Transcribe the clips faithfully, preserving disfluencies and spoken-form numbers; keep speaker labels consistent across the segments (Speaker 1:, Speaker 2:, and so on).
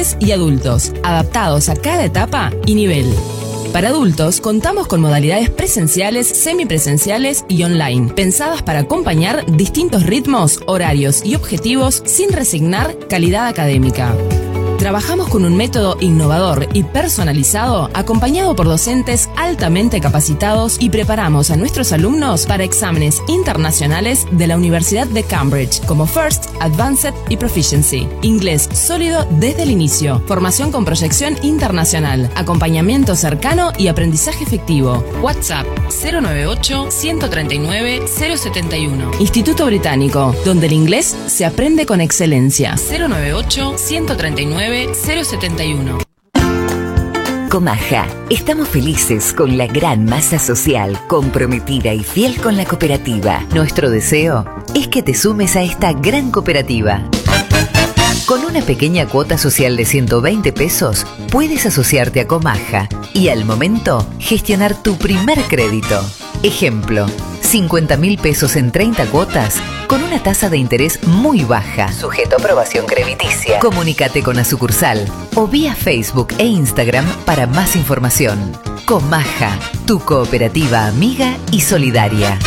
Speaker 1: niñez y adultos, adaptados a cada etapa y nivel. Para adultos, contamos con modalidades presenciales, semipresenciales y online, pensadas para acompañar distintos ritmos, horarios y objetivos sin resignar calidad académica. Trabajamos con un método innovador y personalizado, acompañado por docentes altamente capacitados, y preparamos a nuestros alumnos para exámenes internacionales de la Universidad de Cambridge, como First, Advanced y Proficiency. Inglés sólido desde el inicio, formación con proyección internacional, acompañamiento cercano y aprendizaje efectivo. WhatsApp cero noventa y ocho, ciento treinta y nueve, cero setenta y uno. Instituto Británico, donde el inglés se aprende con excelencia. cero noventa y ocho, ciento treinta y nueve, cero setenta y uno.
Speaker 2: Comaja, estamos felices con la gran masa social, comprometida y fiel con la cooperativa. Nuestro deseo es que te sumes a esta gran cooperativa. Con una pequeña cuota social de ciento veinte pesos, puedes asociarte a Comaja y al momento gestionar tu primer crédito. Ejemplo, cincuenta mil pesos en treinta cuotas con una tasa de interés muy baja, sujeto a aprobación crediticia. Comunícate con la sucursal o vía Facebook e Instagram para más información. Comaja, tu cooperativa amiga y solidaria.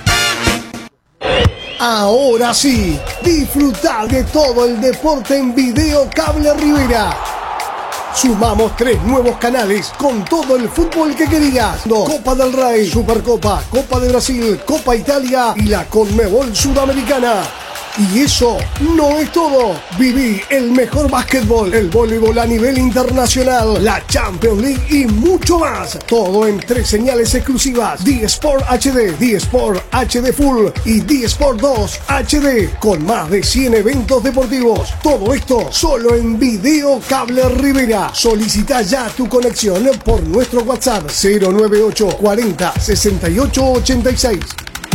Speaker 3: Ahora sí, disfrutar de todo el deporte en Video Cable Rivera. Sumamos tres nuevos canales con todo el fútbol que querías. Copa del Rey, Supercopa, Copa de Brasil, Copa Italia y la Conmebol Sudamericana. Y eso no es todo. Viví el mejor básquetbol, el voleibol a nivel internacional, la Champions League y mucho más. Todo en tres señales exclusivas: D-Sport H D, D-Sport H D Full y D-Sport dos H D, con más de cien eventos deportivos. Todo esto solo en Video Cable Rivera. Solicita ya tu conexión por nuestro WhatsApp cero noventa y ocho, cuarenta, sesenta y ocho, ochenta y seis.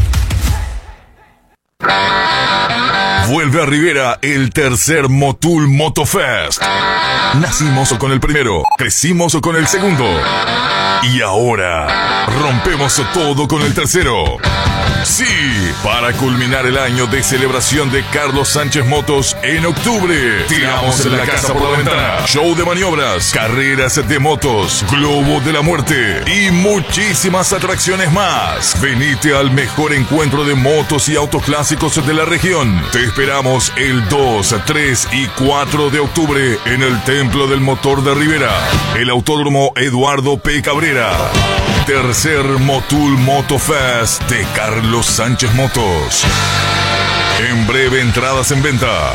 Speaker 4: Vuelve a Rivera el tercer Motul Motofest. Nacimos con el primero, crecimos con el segundo y ahora rompemos todo con el tercero. Sí, para culminar el año de celebración de Carlos Sánchez Motos en octubre, tiramos en la casa por la ventana, show de maniobras, carreras de motos, globo de la muerte y muchísimas atracciones más. Venite al mejor encuentro de motos y autos clásicos de la región. Te esperamos el dos, tres y cuatro de octubre en el Templo del Motor de Rivera, el Autódromo Eduardo P. Cabrera. Tercer Motul Motofest de Carlos Sánchez Motos. En breve, entradas en venta.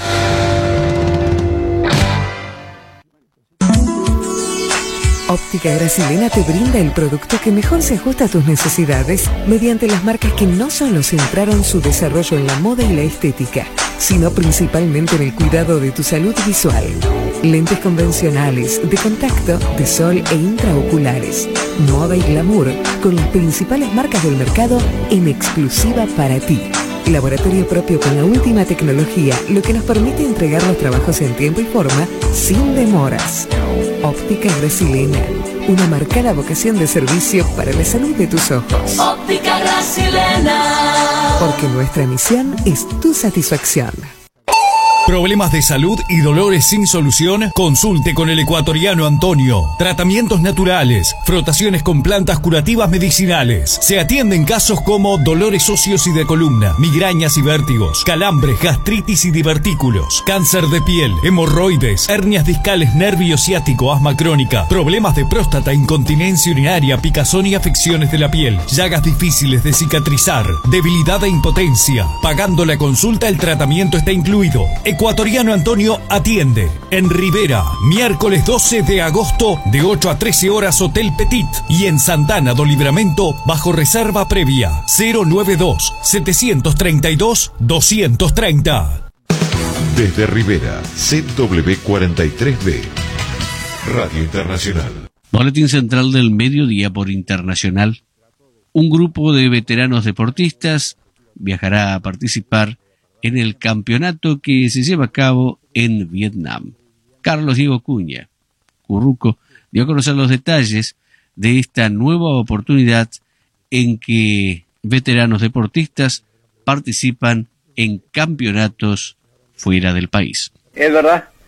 Speaker 5: Óptica Gracilena te brinda el producto que mejor se ajusta a tus necesidades mediante las marcas que no solo centraron su desarrollo en la moda y la estética, sino principalmente en el cuidado de tu salud visual. Lentes convencionales, de contacto, de sol e intraoculares. Moda y glamour con las principales marcas del mercado en exclusiva para ti. Laboratorio propio con la última tecnología, lo que nos permite entregar los trabajos en tiempo y forma sin demoras. Óptica Gracilena, una marcada vocación de servicio para la salud de tus ojos.
Speaker 6: Óptica Gracilena.
Speaker 5: Porque nuestra misión es tu satisfacción.
Speaker 7: ¿Problemas de salud y dolores sin solución? Consulte con el ecuatoriano Antonio. Tratamientos naturales, frotaciones con plantas curativas medicinales. Se atienden casos como dolores óseos y de columna, migrañas y vértigos, calambres, gastritis y divertículos, cáncer de piel, hemorroides, hernias discales, nervio ciático, asma crónica, problemas de próstata, incontinencia urinaria, picazón y afecciones de la piel, llagas difíciles de cicatrizar, debilidad e impotencia. Pagando la consulta, el tratamiento está incluido. Ecuatoriano Antonio atiende en Rivera, miércoles doce de agosto de ocho a trece horas, Hotel Petit, y en Santana do Livramento bajo reserva previa cero noventa y dos, setecientos treinta y dos, doscientos treinta.
Speaker 8: Desde Rivera, Z W cuarenta y tres B, Radio Internacional.
Speaker 9: Boletín central del mediodía por Internacional. Un grupo de veteranos deportistas viajará a participar en el campeonato que se lleva a cabo en Vietnam. Carlos Diego Cuña, Curruco, dio a conocer los detalles de esta nueva oportunidad en que veteranos deportistas participan en campeonatos fuera del país.
Speaker 10: Es verdad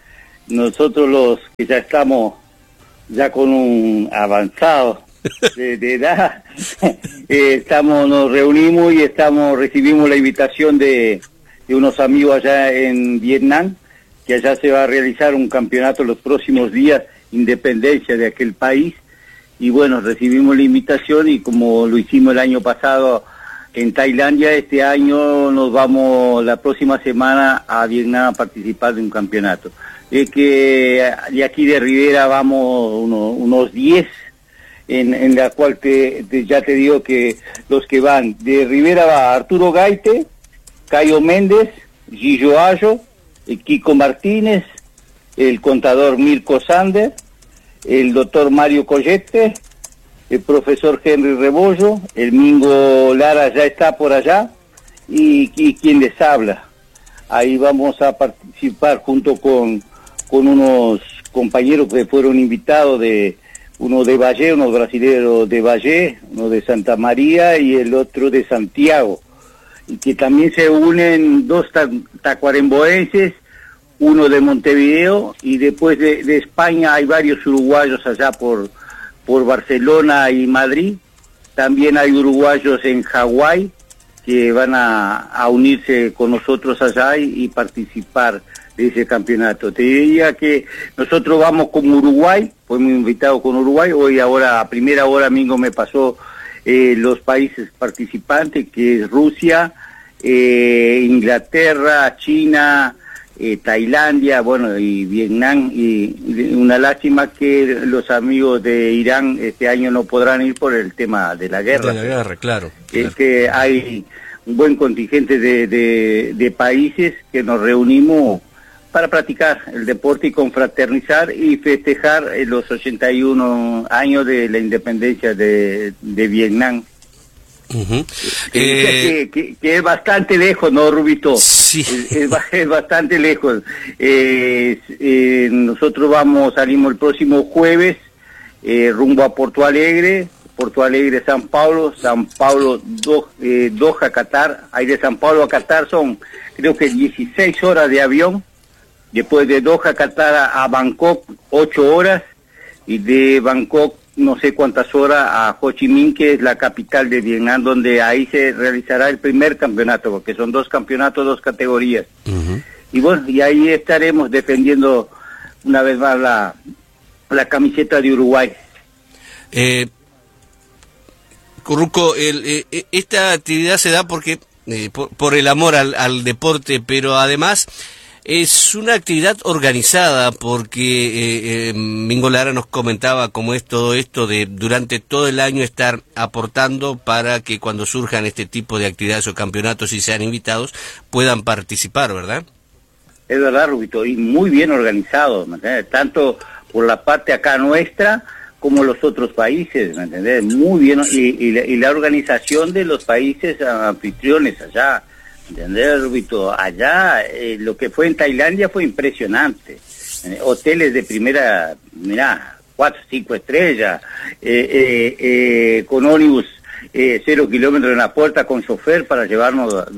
Speaker 10: nosotros los que ya estamos ya con un avanzado de, de edad, eh, estamos, nos reunimos y estamos, recibimos la invitación de, de unos amigos allá en Vietnam, que allá se va a realizar un campeonato los próximos días, independencia de aquel país, y bueno, recibimos la invitación y como lo hicimos el año pasado en Tailandia, este año nos vamos la próxima semana a Vietnam a participar de un campeonato. Es que de aquí de Rivera vamos uno, unos diez, en, en la cual te, te, ya te digo que los que van, de Rivera va Arturo Gaite, Cayo Méndez, Gillo Ayo, el Kiko Martínez, el contador Mirko Sander, el doctor Mario Collette, el profesor Henry Rebollo, el Mingo Lara ya está por allá, y, y quien les habla. Ahí vamos a participar junto con, con unos compañeros que fueron invitados, de uno de Valle, unos brasileños de Valle, uno de Santa María y el otro de Santiago, y que también se unen dos tacuaremboenses, uno de Montevideo, y después de, de España hay varios uruguayos allá por, por Barcelona y Madrid. También hay uruguayos en Hawái que van a, a unirse con nosotros allá y, y participar de ese campeonato. Te diría que nosotros vamos como Uruguay, fuimos invitados con Uruguay, hoy ahora a primera hora Mingo me pasó eh, los países participantes, que es Rusia, eh, Inglaterra, China, Eh, Tailandia, bueno, y Vietnam, y, y una lástima que los amigos de Irán este año no podrán ir por el tema de la guerra.
Speaker 11: De la guerra, claro.
Speaker 10: Es
Speaker 11: claro.
Speaker 10: que hay un buen contingente de, de, de países que nos reunimos para practicar el deporte y confraternizar y festejar eh, los ochenta y uno años de la independencia de, de Vietnam.
Speaker 11: Uh-huh.
Speaker 10: Eh, que, que, que es bastante lejos, ¿no, Rubito?
Speaker 11: Sí.
Speaker 10: Es, es, es bastante lejos. Eh, eh, nosotros vamos, salimos el próximo jueves eh, rumbo a Porto Alegre, Porto Alegre, San Pablo, San Pablo, Do, eh, Doha, Qatar. Ahí de San Pablo a Qatar son, creo que dieciséis horas de avión. Después de Doha, Qatar a, a Bangkok, ocho horas. Y de Bangkok, no sé cuántas horas, a Ho Chi Minh, que es la capital de Vietnam, donde ahí se realizará el primer campeonato, porque son dos campeonatos, dos categorías. Uh-huh. Y bueno, y ahí estaremos defendiendo una vez más la, la camiseta de Uruguay.
Speaker 11: Eh, Curruco, el, eh, esta actividad se da porque eh, por, por el amor al, al deporte, pero además es una actividad organizada porque eh, eh, Mingo Lara nos comentaba cómo es todo esto de durante todo el año estar aportando para que cuando surjan este tipo de actividades o campeonatos y sean invitados puedan participar, ¿verdad?
Speaker 10: Es verdad, Rubito, y muy bien organizado, ¿me entiendes? Tanto por la parte acá nuestra como los otros países, ¿me entiendes? Muy bien, y, y, la, y la organización de los países anfitriones allá, ¿entendés, Rubito? Allá eh, lo que fue en Tailandia fue impresionante. Eh, hoteles de primera, mirá, cuatro, cinco estrellas, eh, eh, eh, con ónibus eh, cero kilómetros en la puerta con chofer para llevarnos a,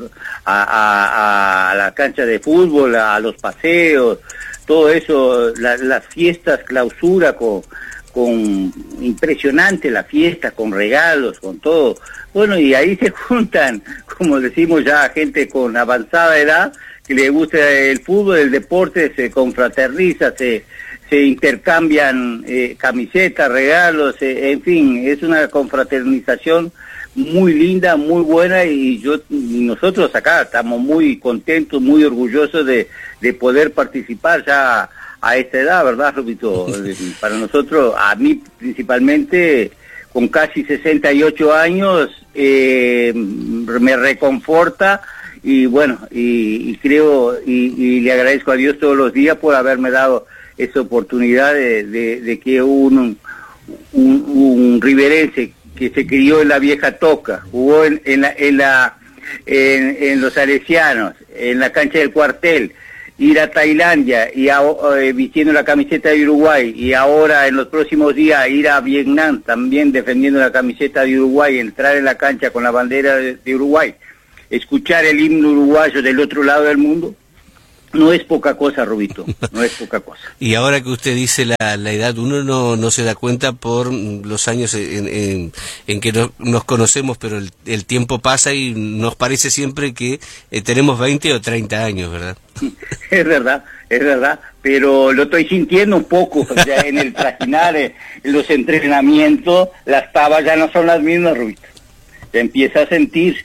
Speaker 10: a, a la cancha de fútbol, a, a los paseos, todo eso, la, las fiestas, clausura con, con impresionante la fiesta, con regalos, con todo. Bueno, y ahí se juntan, como decimos ya, gente con avanzada edad, que le gusta el fútbol, el deporte, se confraterniza, se, se intercambian eh, camisetas, regalos, eh, en fin, es una confraternización muy linda, muy buena, y yo y nosotros acá estamos muy contentos, muy orgullosos de, de poder participar ya a esta edad, ¿verdad, Rubito? Para nosotros, a mí principalmente, con casi sesenta y ocho años, eh, me reconforta y bueno, y, y creo y, y le agradezco a Dios todos los días por haberme dado esa oportunidad de, de, de que un, un, un riverense que se crió en la vieja Toca, jugó en, en, la, en, la, en, en los Salesianos, en la cancha del cuartel, ir a Tailandia y a, eh, vistiendo la camiseta de Uruguay, y ahora en los próximos días ir a Vietnam también defendiendo la camiseta de Uruguay, entrar en la cancha con la bandera de, de Uruguay, escuchar el himno uruguayo del otro lado del mundo, no es poca cosa, Rubito, no es poca cosa.
Speaker 11: Y ahora que usted dice la, la edad, uno no, no se da cuenta por los años en, en, en que no, nos conocemos, pero el, el tiempo pasa y nos parece siempre que eh, tenemos veinte o treinta años, ¿verdad?
Speaker 10: Es verdad, es verdad, pero lo estoy sintiendo un poco, ya en el trajinar, en los entrenamientos, las tabas ya no son las mismas, Rubito. Se empieza a sentir,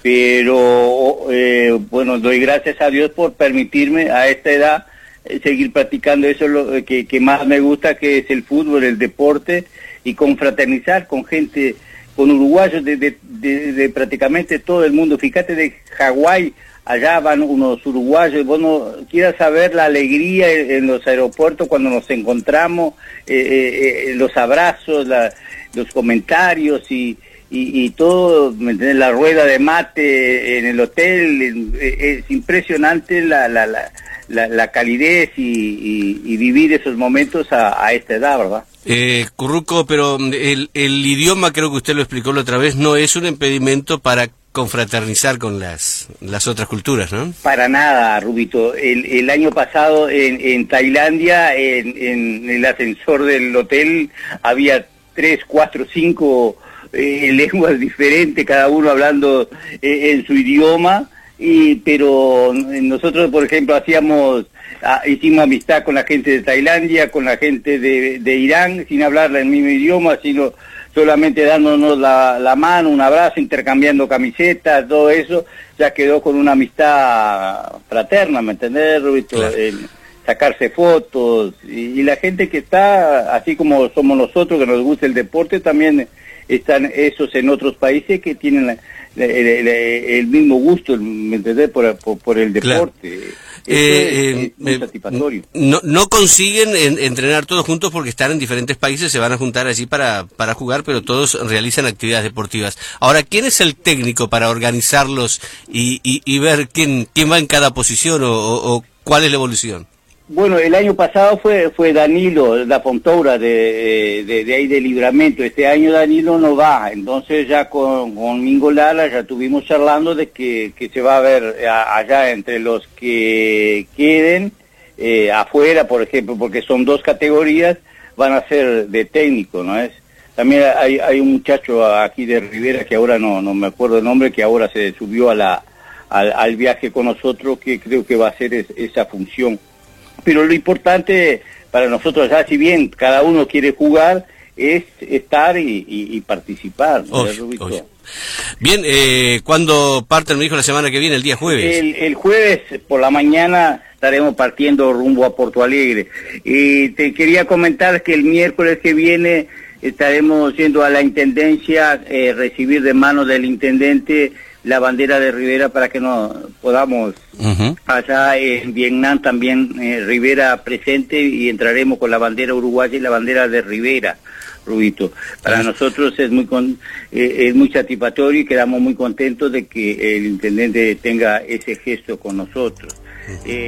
Speaker 10: pero eh, bueno, doy gracias a Dios por permitirme a esta edad eh, seguir practicando eso lo que, que más me gusta, que es el fútbol, el deporte, y confraternizar con gente, con uruguayos de, de, de, de prácticamente todo el mundo. Fíjate, de Hawái, allá van unos uruguayos, vos no quieras saber la alegría en, en los aeropuertos cuando nos encontramos, eh, eh, los abrazos, la, los comentarios y... Y, y todo, ¿me entiendes? La rueda de mate en el hotel, es impresionante la la, la, la, la calidez y, y, y vivir esos momentos a, a esta edad, ¿verdad?
Speaker 11: Eh, Curruco, pero el, el idioma, creo que usted lo explicó la otra vez, no es un impedimento para confraternizar con las las otras culturas, ¿no?
Speaker 10: Para nada, Rubito. El, el año pasado en, en Tailandia, en, en el ascensor del hotel, había tres, cuatro, cinco... Eh, lenguas diferentes, cada uno hablando eh, en su idioma, y pero nosotros, por ejemplo, hacíamos, ah, hicimos amistad con la gente de Tailandia, con la gente de, de Irán, sin hablar el mismo idioma, sino solamente dándonos la, la mano, un abrazo, intercambiando camisetas, todo eso, ya quedó con una amistad fraterna, ¿me entendés, Rubito? Claro. El, sacarse fotos, y, y la gente que está, así como somos nosotros, que nos gusta el deporte, también están esos en otros países que tienen la, la, la, la, el mismo gusto, ¿me entendés? Por, por, por el deporte. Claro.
Speaker 11: Eh,
Speaker 10: es,
Speaker 11: eh,
Speaker 10: es muy satisfactorio.
Speaker 11: No, no consiguen en, entrenar todos juntos porque están en diferentes países, se van a juntar allí para, para jugar, pero todos realizan actividades deportivas. Ahora, ¿quién es el técnico para organizarlos y, y, y ver quién, quién va en cada posición o, o, o cuál es la evolución?
Speaker 10: Bueno, el año pasado fue fue Danilo, la Fontoura de, de, de ahí de Libramento. Este año Danilo no va, entonces ya con, con Mingo Lara ya estuvimos charlando de que, que se va a ver a, allá entre los que queden eh, afuera, por ejemplo, porque son dos categorías, van a ser de técnico, ¿no es? También hay, hay un muchacho aquí de Rivera, que ahora no, no me acuerdo el nombre, que ahora se subió a la, al, al viaje con nosotros, que creo que va a hacer es, esa función. Pero lo importante para nosotros, ya si bien cada uno quiere jugar, es estar y, y, y participar.
Speaker 11: Oye, oye. Bien, eh, ¿cuándo parten, me dijo, la semana que viene, el día jueves?
Speaker 10: El, el jueves por la mañana estaremos partiendo rumbo a Porto Alegre. Y te quería comentar que el miércoles que viene estaremos yendo a la Intendencia, eh, recibir de manos del Intendente la bandera de Rivera para que nos podamos, uh-huh. allá en Vietnam también eh, Rivera presente, y entraremos con la bandera uruguaya y la bandera de Rivera, Rubito. Para uh-huh. nosotros es muy con, eh, es muy satisfactorio y quedamos muy contentos de que el intendente tenga ese gesto con nosotros. Uh-huh. eh,